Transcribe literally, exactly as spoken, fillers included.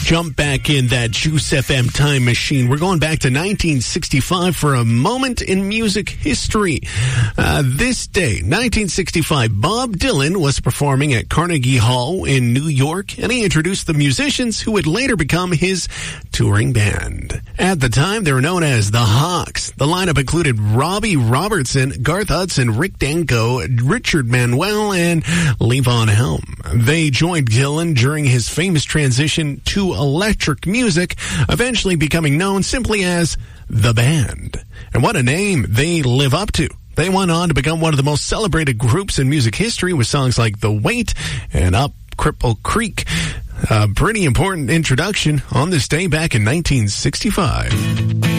Jump back in that Juice F M time machine. We're going back to nineteen sixty-five for a moment in music history. Uh, this day, nineteen sixty-five, Bob Dylan was performing at Carnegie Hall in New York, and he introduced the musicians who would later become his touring band. At the time, they were known as the Hawks. The lineup included Robbie Robertson, Garth Hudson, Rick Danko, Richard Manuel, and Levon Helm. They joined Dylan during his famous transition to electric music, eventually becoming known simply as the band. And what a name they live up to. They went on to become one of the most celebrated groups in music history with songs like The Wait and Up Cripple Creek. A pretty important introduction on this day back in nineteen sixty-five.